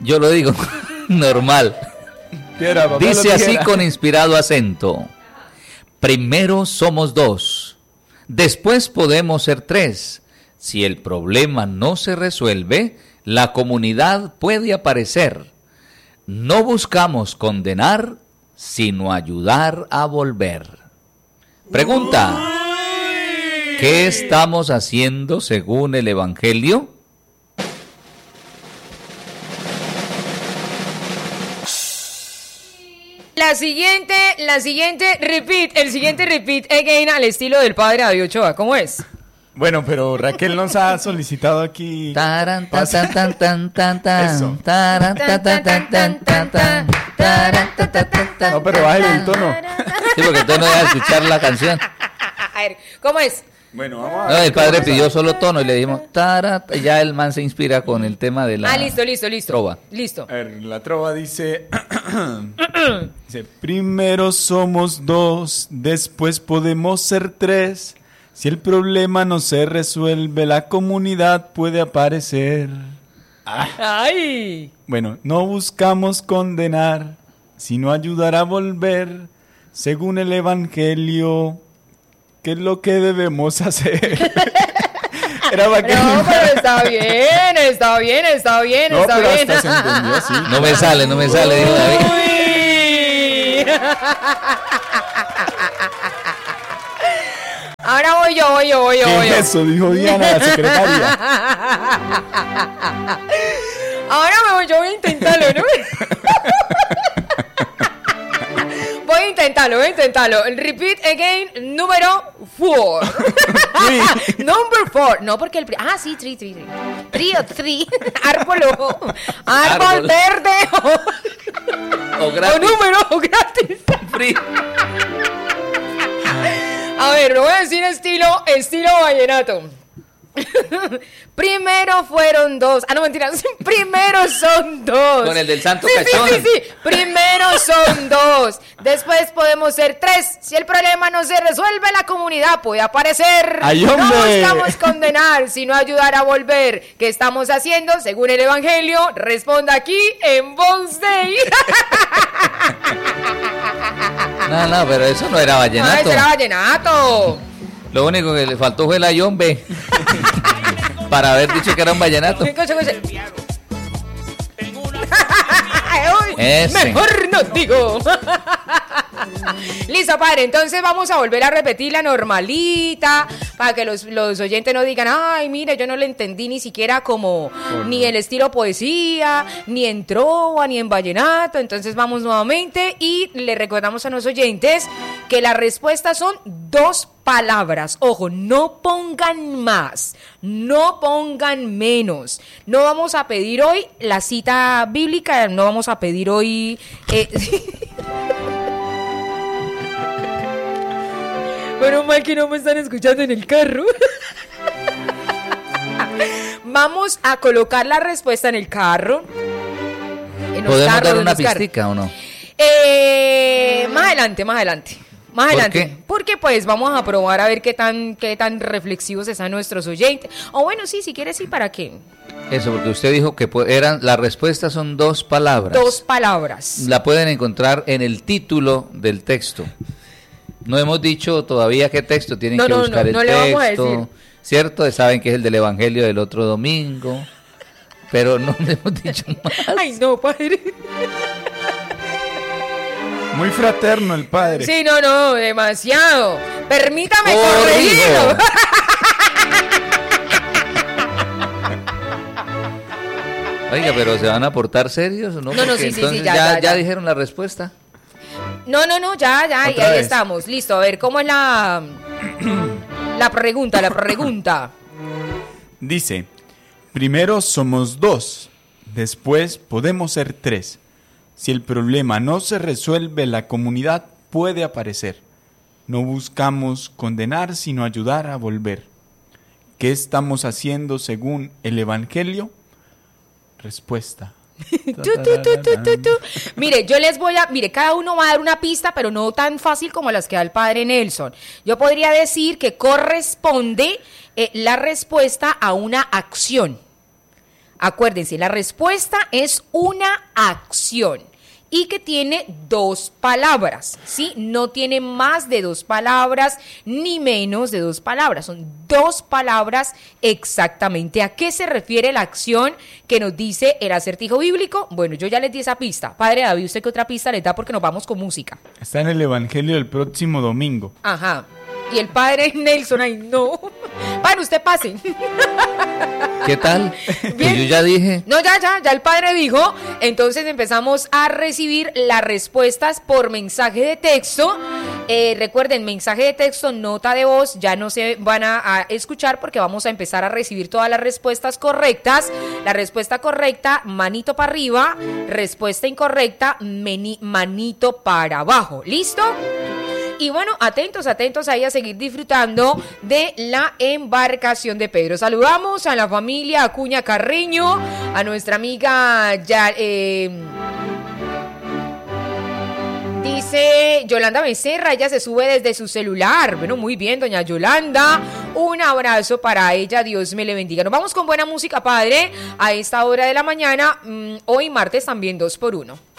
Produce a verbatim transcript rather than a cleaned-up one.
Yo lo digo normal. Piedra, papel, Dice así tijera. con inspirado acento. Primero somos dos, después podemos ser tres. Si el problema no se resuelve, la comunidad puede aparecer. No buscamos condenar, sino ayudar a volver. Pregunta: ¿qué estamos haciendo según el Evangelio? La siguiente, la siguiente repeat, el siguiente repeat again al estilo del padre David Ochoa. ¿Cómo es? Bueno, pero Raquel nos ha solicitado aquí. Taran, tan, tan, tan, tan, tan, tan. Eso. Taran, tan, tan, tan, tan, tan, tan. Taran, tan, tan, tan, tan, No, pero bájale el tono. Sí, porque tú no vas a escuchar la canción. A ver, ¿cómo es? Bueno, vamos a No, ver el cómo padre es. pidió solo tono y le dijimos, tara, ya el man se inspira con el tema de la Ah, listo, listo, listo. trova. Listo. A ver, la trova dice, dice, primero somos dos, después podemos ser tres. Si el problema no se resuelve, la comunidad puede aparecer. ¡Ay! Bueno, no buscamos condenar, sino ayudar a volver, según el Evangelio. ¿Qué es lo que debemos hacer? Era para que... No, pero está bien, está bien, está bien, No, está pero bien. hasta se entendió así. No me sale, no me sale, dijo David. Uy. Ahora voy yo, voy yo, voy yo, voy ¿Qué yo. es eso? Dijo Diana, la secretaria. Ahora me voy, yo voy a intentarlo, ¿no? Voy a intentarlo, voy a intentarlo. Repeat again, número four. Number four. No, porque el... pri- Ah, sí, three, three, three. Three o three. Árbol o... Árbol Árbol. verde o... O gratis. O número o gratis. Free. A ver, lo voy a decir estilo, estilo vallenato. Primero fueron dos. Ah, no, mentiras. Primero son dos. Con el del santo sí, cachón. Sí, sí, sí. Primero son dos. Después podemos ser tres. Si el problema no se resuelve, la comunidad puede aparecer. ¡Ay, no hombre! buscamos condenar, sino ayudar a volver. ¿Qué estamos haciendo según el Evangelio? Responda aquí en Bones Day. No, no, pero eso no era Ah, vallenato. ese era vallenato. Lo único que le faltó fue la yombe. Para haber dicho que era un vallenato. Escucha, escucha. Uy, Ese. mejor no digo. Listo, padre, entonces vamos a volver a repetir la normalita para que los, los oyentes no digan, ay, mire, yo no le entendí ni siquiera como ni el estilo poesía, ni en trova, ni en vallenato. Entonces vamos nuevamente y le recordamos a los oyentes que las respuestas son dos palabras. Ojo, no pongan más, no pongan menos. No vamos a pedir hoy la cita bíblica, no vamos a pedir hoy... Eh, Pero mal que no me están escuchando en el carro. Vamos a colocar la respuesta en el carro. En los ¿Podemos carros, dar en una los carros. pistica o no? Eh, más adelante, más adelante. Más ¿Por adelante. qué? Porque pues vamos a probar a ver qué tan, qué tan reflexivos están nuestros oyentes. O bueno, sí, si quieres sí, ¿para qué? Eso, porque usted dijo que pu- eran, las respuestas son dos palabras. Dos palabras. La pueden encontrar en el título del texto. No hemos dicho todavía qué texto, tienen No, que no, no, buscar el no le vamos a texto. decir. ¿Cierto? Saben que es el del Evangelio del otro domingo. Pero no le hemos dicho más. Ay, no, padre. Muy fraterno el padre. Sí, no, no, demasiado. Permítame Corrijo. corregirlo. Oiga, pero ¿se van a portar serios o no? No, no, Porque sí, sí, sí, entonces ya, ya, ya, ya ya. dijeron la respuesta. No, no, no, ya, ya, y Otra ahí vez. estamos. Listo, a ver, ¿cómo es la la pregunta, la pregunta? Dice, primero somos dos, después podemos ser tres. Si el problema no se resuelve, la comunidad puede aparecer. No buscamos condenar, sino ayudar a volver. ¿Qué estamos haciendo según el Evangelio? Respuesta. Tú, tú, tú, tú, tú, tú. Mire, yo les voy a, mire, cada uno va a dar una pista, pero no tan fácil como las que da el padre Nelson. Yo podría decir que corresponde eh, la respuesta a una acción. Acuérdense, la respuesta es una acción y que tiene dos palabras, ¿sí? No tiene más de dos palabras ni menos de dos palabras, son dos palabras exactamente. ¿A qué se refiere la acción que nos dice el acertijo bíblico? Bueno, yo ya les di esa pista. Padre David, ¿usted qué otra pista les da? Porque nos vamos con música. Está en el Evangelio del próximo domingo. Ajá. Y el padre Nelson, ay no. Bueno, usted pase. ¿Qué tal? Pues yo ya dije. No, ya, ya, ya el padre dijo. Entonces empezamos a recibir las respuestas por mensaje de texto. Eh, recuerden, mensaje de texto, nota de voz, ya no se van a, a escuchar porque vamos a empezar a recibir todas las respuestas correctas. La respuesta correcta, manito para arriba. Respuesta incorrecta, meni, manito para abajo. ¿Listo? Y bueno, atentos, atentos ahí a seguir disfrutando de la embarcación de Pedro. Saludamos a la familia Acuña Carreño, a nuestra amiga ya, eh, dice Yolanda Becerra, ella se sube desde su celular. Bueno, muy bien, doña Yolanda. Un abrazo para ella, Dios me le bendiga. Nos vamos con buena música, padre, a esta hora de la mañana, mmm, hoy martes también dos por uno.